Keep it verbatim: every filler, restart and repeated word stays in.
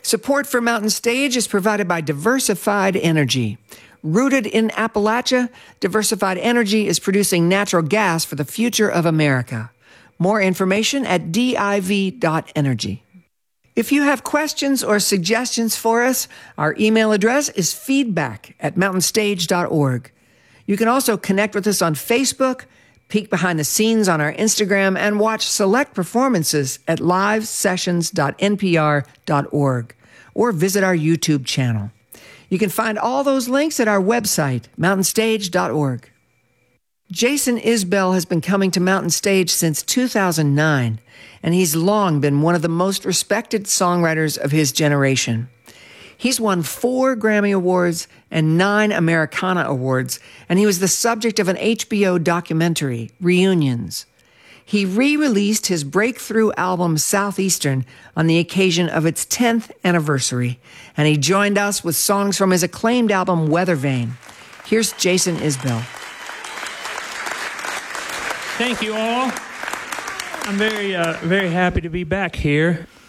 Support for Mountain Stage is provided by Diversified Energy. Rooted in Appalachia, Diversified Energy is producing natural gas for the future of America. More information at div dot energy. If you have questions or suggestions for us, our email address is feedback at mountain stage dot org. You can also connect with us on Facebook, peek behind the scenes on our Instagram, and watch select performances at live sessions dot n p r dot org or visit our YouTube channel. You can find all those links at our website, mountain stage dot org. Jason Isbell has been coming to Mountain Stage since two thousand nine, and he's long been one of the most respected songwriters of his generation. He's won four Grammy Awards and nine Americana Awards, and he was the subject of an H B O documentary, Reunions. He re-released his breakthrough album, Southeastern, on the occasion of its tenth anniversary, and he joined us with songs from his acclaimed album, Weather Vane. Here's Jason Isbell. Thank you all. I'm very, uh, very happy to be back here.